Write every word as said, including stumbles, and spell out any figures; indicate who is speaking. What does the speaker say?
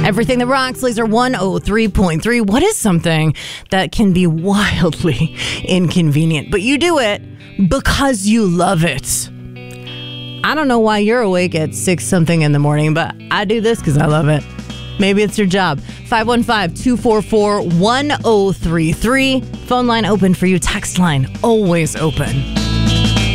Speaker 1: Everything that rocks, Laser one oh three point three. What is something that can be wildly inconvenient, but you do it because you love it? I don't know why you're awake at six something in the morning, but I do this because I love it. Maybe it's your job. five one five, two four four, one oh three three. Phone line open for you. Text line always open.